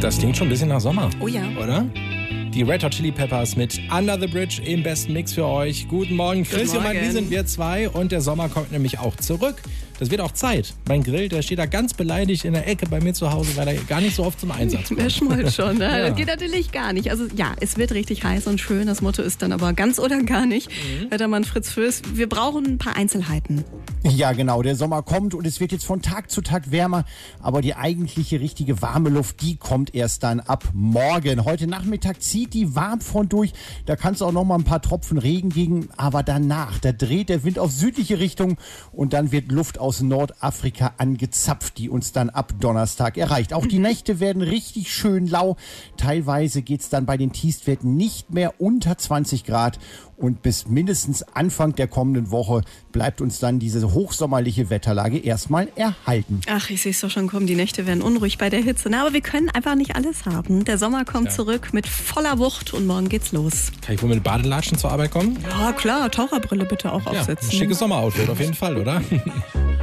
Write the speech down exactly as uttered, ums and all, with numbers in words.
Das klingt schon ein bisschen nach Sommer. Oh ja. Oder? Die Red Hot Chili Peppers mit Under the Bridge im besten Mix für euch. Guten Morgen, Chris. Guten Morgen. Wir sind wir zwei und der Sommer kommt nämlich auch zurück. Das wird auch Zeit. Mein Grill, der steht da ganz beleidigt in der Ecke bei mir zu Hause, weil er gar nicht so oft zum Einsatz kommt. Der schmollt schon, ne? Ja. Das geht natürlich gar nicht. Also ja, es wird richtig heiß und schön. Das Motto ist dann aber ganz oder gar nicht. Mhm. Wettermann Fritz Fürst, wir brauchen ein paar Einzelheiten. Ja, genau. Der Sommer kommt und es wird jetzt von Tag zu Tag wärmer. Aber die eigentliche, richtige warme Luft, die kommt erst dann ab morgen. Heute Nachmittag zieht die Warmfront durch. Da kann es auch noch mal ein paar Tropfen Regen geben. Aber danach, da dreht der Wind auf südliche Richtung und dann wird Luft aus Nordafrika angezapft, die uns dann ab Donnerstag erreicht. Auch die Nächte werden richtig schön lau. Teilweise geht es dann bei den Tiefstwerten nicht mehr unter zwanzig Grad. Und bis mindestens Anfang der kommenden Woche bleibt uns dann diese hochsommerliche Wetterlage erstmal erhalten. Ach, ich sehe es doch schon kommen. Die Nächte werden unruhig bei der Hitze. Na, aber wir können einfach nicht alles haben. Der Sommer kommt ja. zurück mit voller Wucht und morgen geht's los. Kann ich wohl mit Badelatschen zur Arbeit kommen? Ja, klar. Taucherbrille bitte auch Ja, aufsetzen. ein schickes Sommeroutfit auf jeden Fall, oder?